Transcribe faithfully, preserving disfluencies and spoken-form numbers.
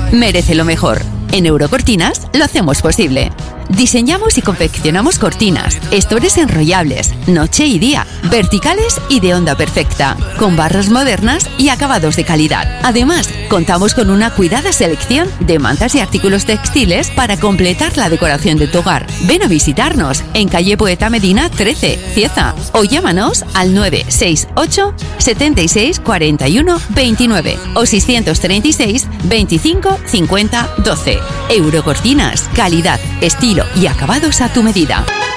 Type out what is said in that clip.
merece lo mejor. En Eurocortinas lo hacemos posible. Diseñamos y confeccionamos cortinas, estores enrollables, noche y día, verticales y de onda perfecta, con barras modernas y acabados de calidad. Además, contamos con una cuidada selección de mantas y artículos textiles para completar la decoración de tu hogar. Ven a visitarnos en calle Poeta Medina trece, Cieza, o llámanos al nueve seis ocho, setenta y seis, cuarenta y uno, veintinueve o seiscientos treinta y seis, veinticinco, cincuenta, doce. Eurocortinas, calidad, estilo y acabados a tu medida.